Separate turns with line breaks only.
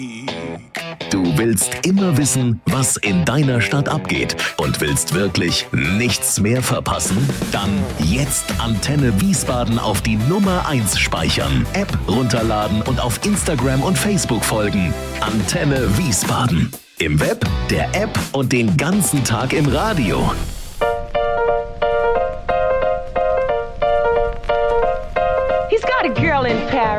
Du willst immer wissen, was in deiner Stadt abgeht und willst wirklich nichts mehr verpassen? Dann jetzt Antenne Wiesbaden auf die Nummer 1 speichern, App runterladen und auf Instagram und Facebook folgen. Antenne Wiesbaden. Im Web, der App und den ganzen Tag im Radio.
He's got a girl in Paris.